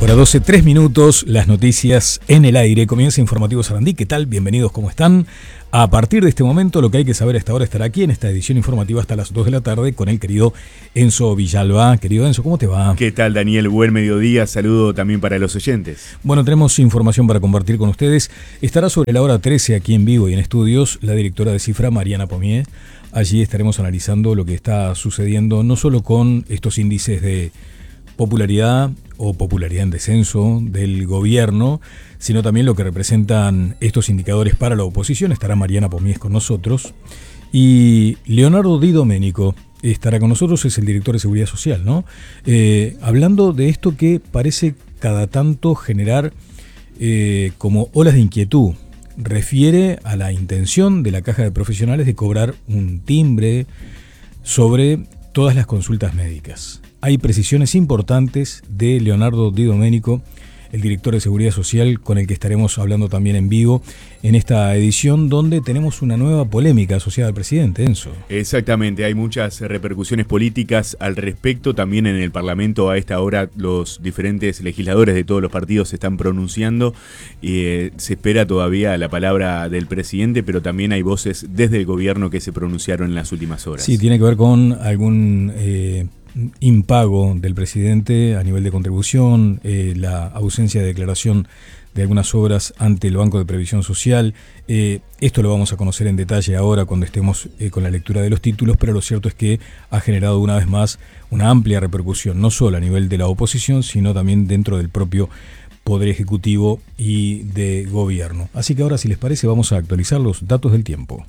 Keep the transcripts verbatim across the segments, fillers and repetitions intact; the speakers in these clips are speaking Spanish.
Hora doce, tres minutos, las noticias en el aire. Comienza Informativo Sarandí. ¿Qué tal? Bienvenidos, ¿cómo están? A partir de este momento, lo que hay que saber a esta hora estará aquí en esta edición informativa hasta las dos de la tarde con el querido Enzo Villalba. Querido Enzo, ¿cómo te va? ¿Qué tal, Daniel? Buen mediodía. Saludo también para los oyentes. Bueno, tenemos información para compartir con ustedes. Estará sobre la hora trece aquí en vivo y en estudios la directora de Cifra, Mariana Pomier. Allí estaremos analizando lo que está sucediendo, no solo con estos índices de popularidad o popularidad en descenso del gobierno, sino también lo que representan estos indicadores para la oposición. Estará Mariana Pomies con nosotros y Leonardo Di Domenico estará con nosotros, es el director de Seguridad Social, ¿no? Eh, hablando de esto que parece cada tanto generar eh, como olas de inquietud. Refiere a la intención de la Caja de Profesionales de cobrar un timbre sobre todas las consultas médicas. Hay precisiones importantes de Leonardo Di Domenico, el director de Seguridad Social, con el que estaremos hablando también en vivo en esta edición, donde tenemos una nueva polémica asociada al presidente, Enzo. Exactamente, hay muchas repercusiones políticas al respecto. También en el Parlamento a esta hora los diferentes legisladores de todos los partidos se están pronunciando. Eh, se espera todavía la palabra del presidente, pero también hay voces desde el gobierno que se pronunciaron en las últimas horas. Sí, tiene que ver con algún Eh, impago del presidente a nivel de contribución, eh, la ausencia de declaración de algunas obras ante el Banco de Previsión Social. Eh, esto lo vamos a conocer en detalle ahora cuando estemos eh, con la lectura de los títulos, pero lo cierto es que ha generado una vez más una amplia repercusión, no solo a nivel de la oposición, sino también dentro del propio Poder Ejecutivo y de Gobierno. Así que ahora, si les parece, vamos a actualizar los datos del tiempo.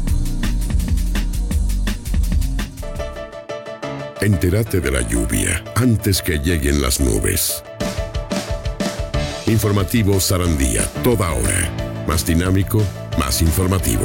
Entérate de la lluvia antes que lleguen las nubes. Informativo Sarandía, toda hora. Más dinámico, más informativo.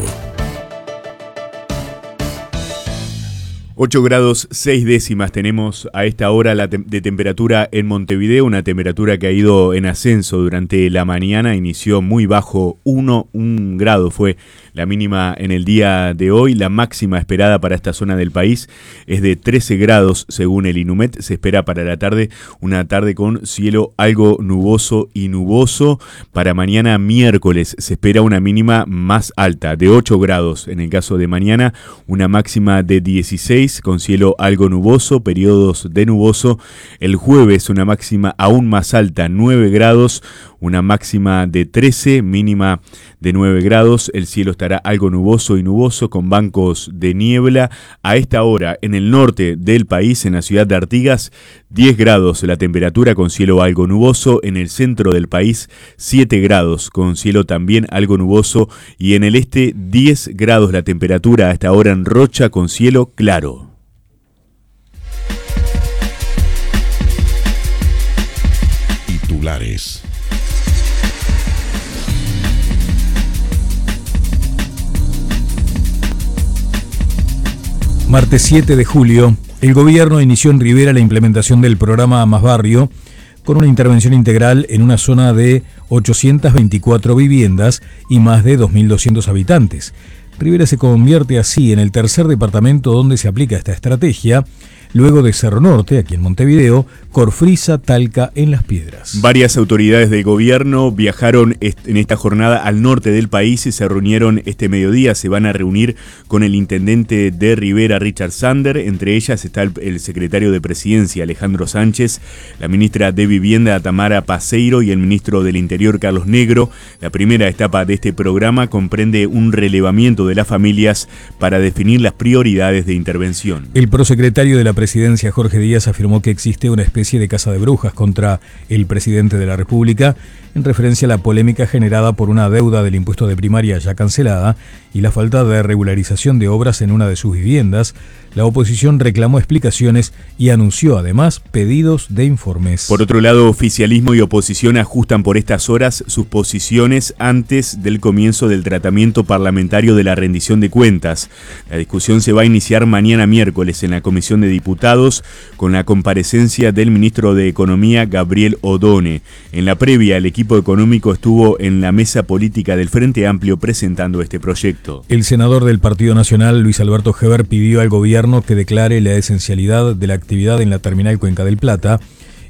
ocho grados seis décimas tenemos a esta hora la te- de temperatura en Montevideo, una temperatura que ha ido en ascenso durante la mañana, inició muy bajo, uno, un grado fue la mínima en el día de hoy. La máxima esperada para esta zona del país es de trece grados según el INUMET. Se espera para la tarde una tarde con cielo algo nuboso y nuboso. Para mañana miércoles se espera una mínima más alta de ocho grados en el caso de mañana, una máxima de dieciséis con cielo algo nuboso, periodos de nuboso. El jueves una máxima aún más alta, nueve grados, una máxima de trece, mínima de nueve grados. El cielo estará algo nuboso y nuboso con bancos de niebla. A esta hora en el norte del país, en la ciudad de Artigas, diez grados la temperatura con cielo algo nuboso. En el centro del país, siete grados con cielo también algo nuboso. Y en el este, diez grados la temperatura a esta hora en Rocha con cielo claro. Titulares. Martes siete de julio, el gobierno inició en Rivera la implementación del programa Más Barrio con una intervención integral en una zona de ochocientas veinticuatro viviendas y más de dos mil doscientos habitantes. Rivera se convierte así en el tercer departamento donde se aplica esta estrategia, luego de Cerro Norte, aquí en Montevideo, Corfrisa, Talca, en Las Piedras. Varias autoridades del gobierno viajaron en esta jornada al norte del país y se reunieron este mediodía. Se van a reunir con el intendente de Rivera, Richard Sander. Entre ellas está el, el secretario de Presidencia, Alejandro Sánchez, la ministra de Vivienda, Tamara Paseiro, y el ministro del Interior, Carlos Negro. La primera etapa de este programa comprende un relevamiento de las familias para definir las prioridades de intervención. El prosecretario de la Presidencia, Jorge Díaz, afirmó que existe una especie de caza de brujas contra el presidente de la República en referencia a la polémica generada por una deuda del impuesto de primaria ya cancelada y la falta de regularización de obras en una de sus viviendas. La oposición reclamó explicaciones y anunció además pedidos de informes. Por otro lado, oficialismo y oposición ajustan por estas horas sus posiciones antes del comienzo del tratamiento parlamentario de la rendición de cuentas. La discusión se va a iniciar mañana miércoles en la Comisión de Diputados con la comparecencia del ministro de Economía, Gabriel Odone. En la previa, el equipo económico estuvo en la mesa política del Frente Amplio presentando este proyecto. El senador del Partido Nacional, Luis Alberto Heber, pidió al gobierno que declare la esencialidad de la actividad en la terminal Cuenca del Plata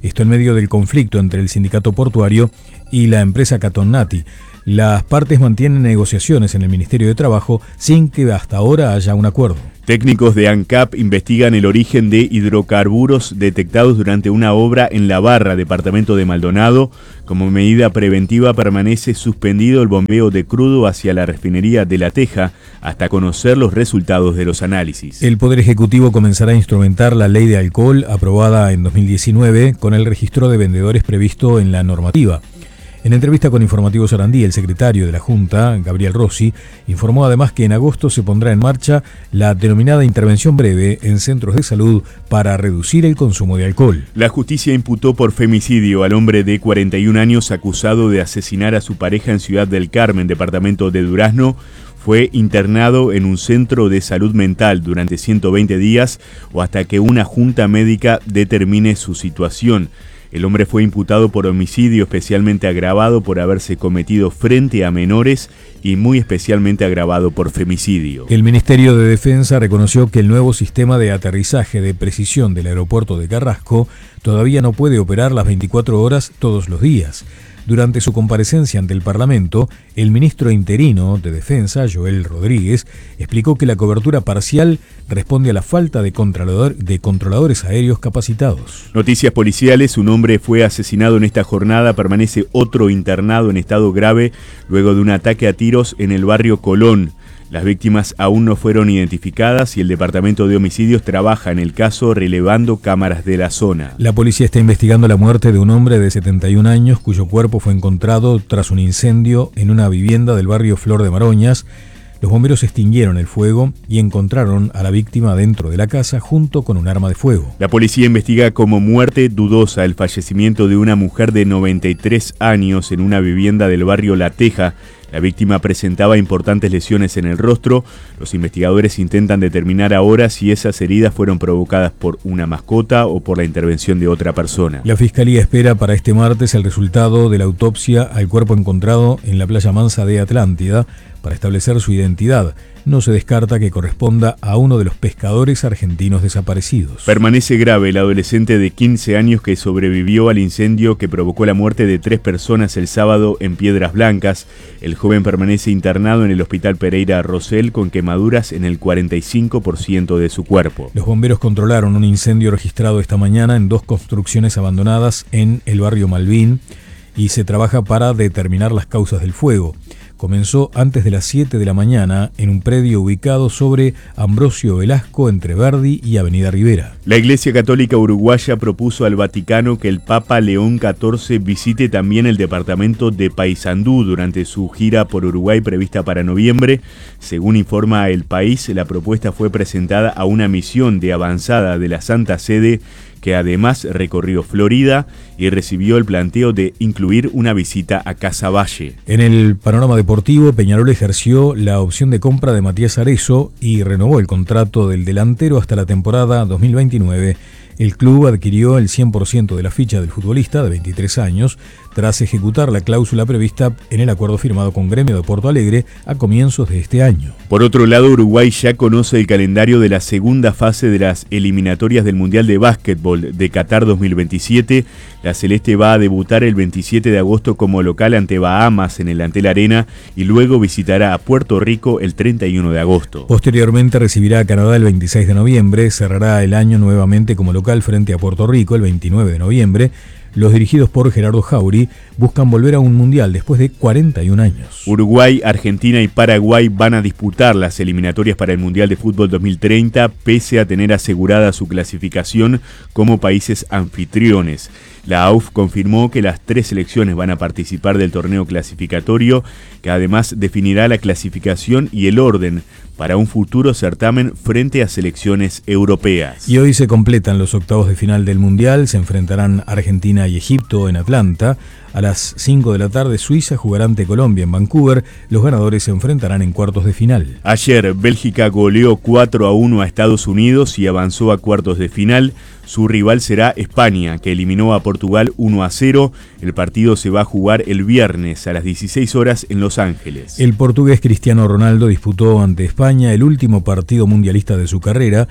Esto en medio del conflicto entre el sindicato portuario y la empresa Catonnati. Las partes mantienen negociaciones en el Ministerio de Trabajo sin que hasta ahora haya un acuerdo. Técnicos de ANCAP investigan el origen de hidrocarburos detectados durante una obra en La Barra, departamento de Maldonado. Como medida preventiva permanece suspendido el bombeo de crudo hacia la refinería de La Teja hasta conocer los resultados de los análisis. El Poder Ejecutivo comenzará a instrumentar la ley de alcohol aprobada en dos mil diecinueve con el registro de vendedores previsto en la normativa. En entrevista con Informativo Sarandí, el secretario de la Junta, Gabriel Rossi, informó además que en agosto se pondrá en marcha la denominada intervención breve en centros de salud para reducir el consumo de alcohol. La justicia imputó por femicidio al hombre de cuarenta y un años acusado de asesinar a su pareja en Ciudad del Carmen, departamento de Durazno. Fue internado en un centro de salud mental durante ciento veinte días o hasta que una junta médica determine su situación. El hombre fue imputado por homicidio especialmente agravado por haberse cometido frente a menores y muy especialmente agravado por femicidio. El Ministerio de Defensa reconoció que el nuevo sistema de aterrizaje de precisión del aeropuerto de Carrasco todavía no puede operar las veinticuatro horas todos los días. Durante su comparecencia ante el Parlamento, el ministro interino de Defensa, Joel Rodríguez, explicó que la cobertura parcial responde a la falta de, controlador, de controladores aéreos capacitados. Noticias policiales: un hombre fue asesinado en esta jornada, permanece otro internado en estado grave luego de un ataque a tiros en el barrio Colón. Las víctimas aún no fueron identificadas y el Departamento de Homicidios trabaja en el caso relevando cámaras de la zona. La policía está investigando la muerte de un hombre de setenta y un años cuyo cuerpo fue encontrado tras un incendio en una vivienda del barrio Flor de Maroñas. Los bomberos extinguieron el fuego y encontraron a la víctima dentro de la casa junto con un arma de fuego. La policía investiga como muerte dudosa el fallecimiento de una mujer de noventa y tres años en una vivienda del barrio La Teja. La víctima presentaba importantes lesiones en el rostro. Los investigadores intentan determinar ahora si esas heridas fueron provocadas por una mascota o por la intervención de otra persona. La Fiscalía espera para este martes el resultado de la autopsia al cuerpo encontrado en la playa Mansa de Atlántida para establecer su identidad. No se descarta que corresponda a uno de los pescadores argentinos desaparecidos. Permanece grave el adolescente de quince años que sobrevivió al incendio que provocó la muerte de tres personas el sábado en Piedras Blancas. El joven permanece internado en el Hospital Pereira Rosell con quemaduras en el cuarenta y cinco por ciento de su cuerpo. Los bomberos controlaron un incendio registrado esta mañana en dos construcciones abandonadas en el barrio Malvin y se trabaja para determinar las causas del fuego. Comenzó antes de las siete de la mañana en un predio ubicado sobre Ambrosio Velasco entre Verdi y Avenida Rivera. La Iglesia Católica Uruguaya propuso al Vaticano que el Papa León catorce visite también el departamento de Paysandú durante su gira por Uruguay prevista para noviembre. Según informa El País, la propuesta fue presentada a una misión de avanzada de la Santa Sede que además recorrió Florida y recibió el planteo de incluir una visita a Casaballe. En el panorama deportivo, Peñarol ejerció la opción de compra de Matías Arezzo y renovó el contrato del delantero hasta la temporada dos mil veintinueve. El club adquirió el cien por ciento de la ficha del futbolista de veintitrés años tras ejecutar la cláusula prevista en el acuerdo firmado con Gremio de Porto Alegre a comienzos de este año. Por otro lado, Uruguay ya conoce el calendario de la segunda fase de las eliminatorias del Mundial de Básquetbol de Qatar dos mil veintisiete. La Celeste va a debutar el veintisiete de agosto como local ante Bahamas en el Antel Arena y luego visitará a Puerto Rico el treinta y uno de agosto. Posteriormente recibirá a Canadá el veintiséis de noviembre, cerrará el año nuevamente como local frente a Puerto Rico el veintinueve de noviembre. Los dirigidos por Gerardo Jauri buscan volver a un mundial después de cuarenta y un años. Uruguay, Argentina y Paraguay van a disputar las eliminatorias para el Mundial de Fútbol dos mil treinta, pese a tener asegurada su clasificación como países anfitriones. La A U F confirmó que las tres selecciones van a participar del torneo clasificatorio, que además definirá la clasificación y el orden para un futuro certamen frente a selecciones europeas. Y hoy se completan los octavos de final del Mundial, se enfrentarán Argentina y Egipto en Atlanta. A las cinco de la tarde Suiza jugará ante Colombia en Vancouver. Los ganadores se enfrentarán en cuartos de final. Ayer Bélgica goleó cuatro a uno a Estados Unidos y avanzó a cuartos de final. Su rival será España, que eliminó a Portugal uno a cero. El partido se va a jugar el viernes a las dieciséis horas en Los Ángeles. El portugués Cristiano Ronaldo disputó ante España el último partido mundialista de su carrera.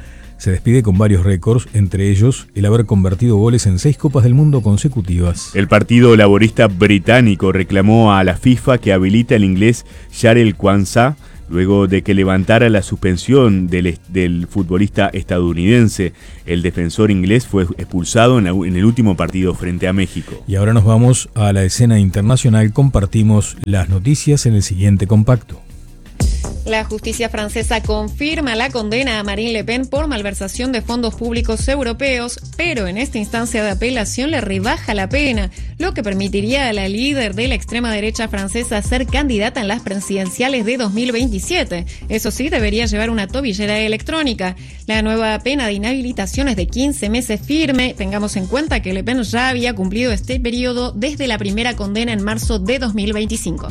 se despide con varios récords, entre ellos el haber convertido goles en seis Copas del Mundo consecutivas. El Partido Laborista Británico reclamó a la FIFA que habilite al inglés Jarell Quansah luego de que levantara la suspensión del, del futbolista estadounidense. El defensor inglés fue expulsado en, la, en el último partido frente a México. Y ahora nos vamos a la escena internacional. Compartimos las noticias en el siguiente compacto. La justicia francesa confirma la condena a Marine Le Pen por malversación de fondos públicos europeos, pero en esta instancia de apelación le rebaja la pena, lo que permitiría a la líder de la extrema derecha francesa ser candidata en las presidenciales de dos mil veintisiete. Eso sí, debería llevar una tobillera electrónica. La nueva pena de inhabilitación es de quince meses firme. Tengamos en cuenta que Le Pen ya había cumplido este periodo desde la primera condena en marzo de dos mil veinticinco.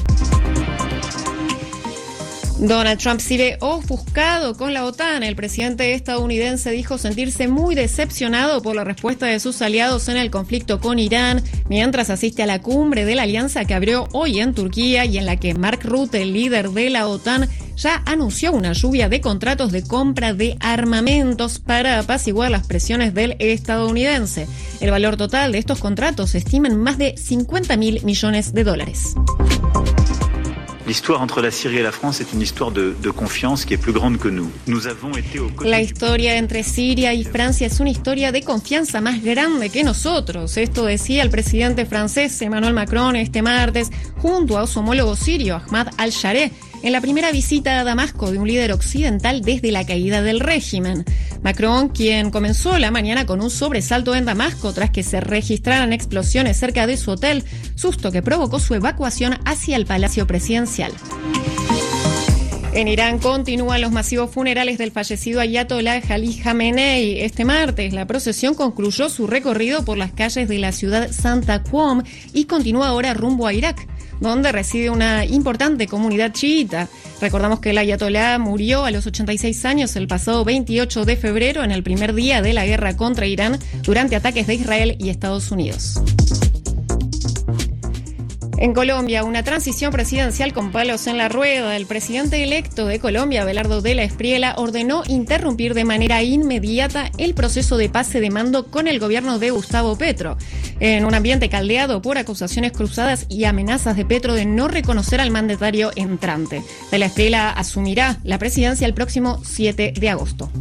Donald Trump sigue ofuscado con la OTAN. El presidente estadounidense dijo sentirse muy decepcionado por la respuesta de sus aliados en el conflicto con Irán, mientras asiste a la cumbre de la alianza que abrió hoy en Turquía y en la que Mark Rutte, el líder de la OTAN, ya anunció una lluvia de contratos de compra de armamentos para apaciguar las presiones del estadounidense. El valor total de estos contratos se estima en más de cincuenta mil millones de dólares. L'histoire entre la Syrie et la France est une histoire de, de confiance qui est plus grande que nous. Nous avons été aux côtés. La historia entre Siria y Francia es una historia de confianza más grande que nosotros. Esto decía el presidente francés Emmanuel Macron este martes junto a su homólogo sirio Ahmad al-Shareh en la primera visita a Damasco de un líder occidental desde la caída del régimen. Macron, quien comenzó la mañana con un sobresalto en Damasco tras que se registraran explosiones cerca de su hotel, susto que provocó su evacuación hacia el Palacio Presidencial. En Irán continúan los masivos funerales del fallecido ayatolá Ali Khamenei. Este martes, la procesión concluyó su recorrido por las calles de la ciudad Santa Qom y continúa ahora rumbo a Irak, donde reside una importante comunidad chiita. Recordamos que el ayatolá murió a los ochenta y seis años el pasado veintiocho de febrero, en el primer día de la guerra contra Irán, durante ataques de Israel y Estados Unidos. En Colombia, una transición presidencial con palos en la rueda. El presidente electo de Colombia, Abelardo de la Espriella, ordenó interrumpir de manera inmediata el proceso de pase de mando con el gobierno de Gustavo Petro. En un ambiente caldeado por acusaciones cruzadas y amenazas de Petro de no reconocer al mandatario entrante. De la Espriella asumirá la presidencia el próximo siete de agosto.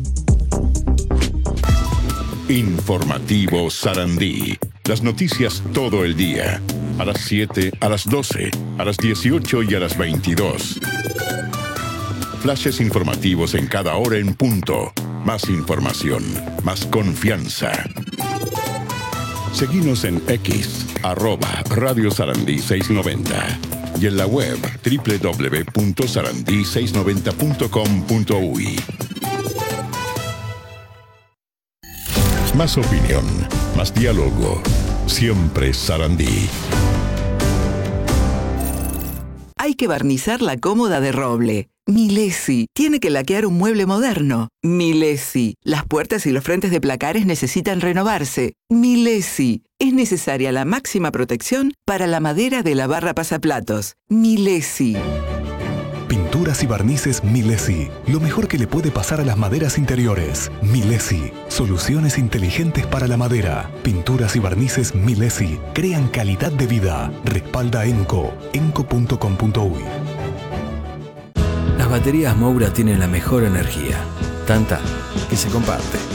Informativo Sarandí. Las noticias todo el día. A las siete, a las doce, a las dieciocho y a las veintidós. Flashes informativos en cada hora en punto. Más información, más confianza. Seguinos en X, arroba Radio Sarandí seiscientos noventa. Y en la web doble u doble u doble u punto sarandí seiscientos noventa punto com punto uy. Más opinión, más diálogo. Siempre Sarandí. Hay que barnizar la cómoda de roble. Milesi. Tiene que laquear un mueble moderno. Milesi. Las puertas y los frentes de placares necesitan renovarse. Milesi. Es necesaria la máxima protección para la madera de la barra pasaplatos. Milesi. Pinturas y barnices Milesi. Lo mejor que le puede pasar a las maderas interiores. Milesi. Soluciones inteligentes para la madera. Pinturas y barnices Milesi. Crean calidad de vida. Respalda Enco. enco punto com punto uy. Las baterías Moura tienen la mejor energía. Tanta que se comparte.